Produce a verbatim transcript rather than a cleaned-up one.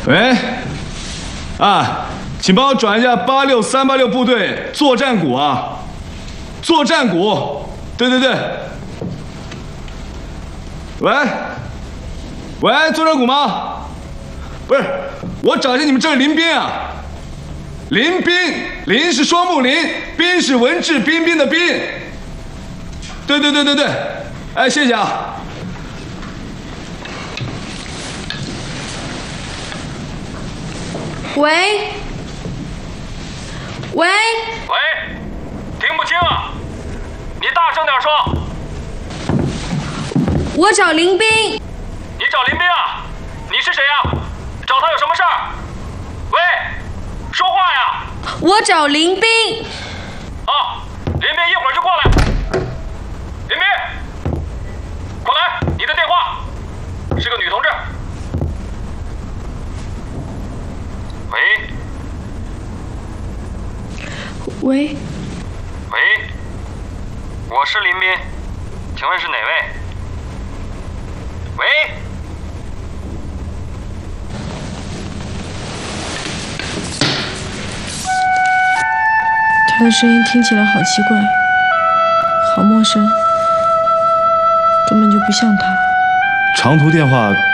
喂，啊，请帮我转一下八六三八六部队作战股啊，作战股，对对对。喂，喂，作战股吗？不是，我找一下你们这儿林斌啊。林斌，林是双木林，斌是文质彬彬的彬。对对对对对，哎，谢谢啊。 喂，喂， 喂，听不清啊，你大声点说。 我找林斌。 你找林斌啊？你是谁呀？找他有什么事儿？喂，说话呀！ 我找林斌。 啊，林斌一会儿就过来。林斌，快来，你的电话，是个女同志。喂。 喂。 喂，我是林斌，请问是哪位？喂。 他的声音听起来好奇怪，好陌生，根本就不像他。 长途电话